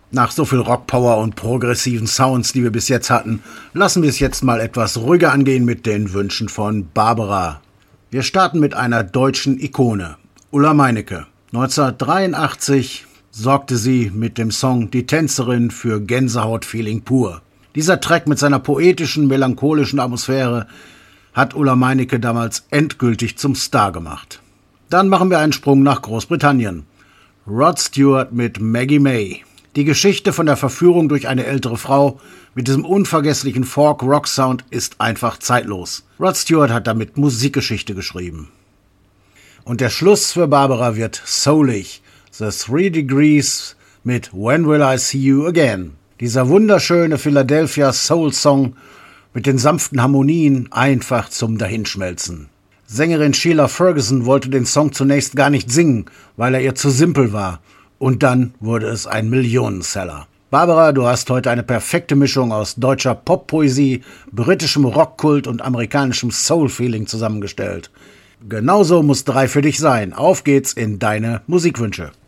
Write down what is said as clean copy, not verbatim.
Nach so viel Rockpower und progressiven Sounds, die wir bis jetzt hatten, lassen wir es jetzt mal etwas ruhiger angehen mit den Wünschen von Barbara. Wir starten mit einer deutschen Ikone, Ulla Meinecke. 1983 sorgte sie mit dem Song Die Tänzerin für Gänsehaut-Feeling pur. Dieser Track mit seiner poetischen, melancholischen Atmosphäre hat Ulla Meinecke damals endgültig zum Star gemacht. Dann machen wir einen Sprung nach Großbritannien. Rod Stewart mit Maggie May. Die Geschichte von der Verführung durch eine ältere Frau mit diesem unvergesslichen Folk-Rock-Sound ist einfach zeitlos. Rod Stewart hat damit Musikgeschichte geschrieben. Und der Schluss für Barbara wird soulig. The Three Degrees mit When Will I See You Again. Dieser wunderschöne Philadelphia Soul-Song mit den sanften Harmonien einfach zum Dahinschmelzen. Sängerin Sheila Ferguson wollte den Song zunächst gar nicht singen, weil er ihr zu simpel war. Und dann wurde es ein Millionenseller. Barbara, du hast heute eine perfekte Mischung aus deutscher Poppoesie, britischem Rockkult und amerikanischem Soul-Feeling zusammengestellt. Genauso muss 3 für dich sein. Auf geht's in deine Musikwünsche.